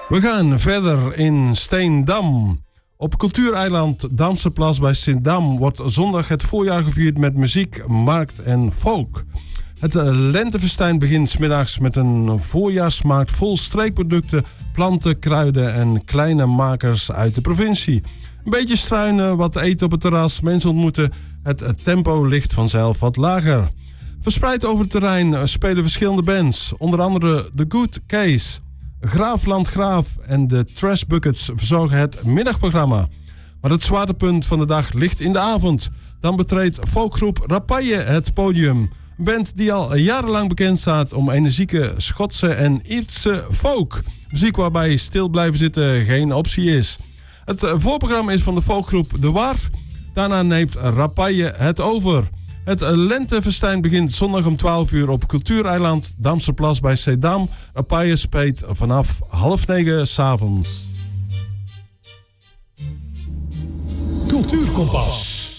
We gaan verder in Steendam. Op cultuureiland Damsterplas bij Steendam wordt zondag het voorjaar gevierd met muziek, markt en folk. Het lentefestijn begint 's middags met een voorjaarsmarkt vol streekproducten, planten, kruiden en kleine makers uit de provincie. Een beetje struinen, wat eten op het terras, mensen ontmoeten. Het tempo ligt vanzelf wat lager. Verspreid over het terrein spelen verschillende bands, onder andere The Good Case, Graafland Graaf en de Trash Buckets verzorgen het middagprogramma. Maar het zwaartepunt van de dag ligt in de avond. Dan betreedt folkgroep Rapaille het podium. Een band die al jarenlang bekend staat om energieke Schotse en Ierse folk. Muziek waarbij stil blijven zitten geen optie is. Het voorprogramma is van de folkgroep De War. Daarna neemt Rapaille het over. Het lentefestijn begint zondag om 12 uur op cultuureiland Damsterplas bij Steendam. Rapaille speelt vanaf 8:30 s'avonds. Cultuurkompas.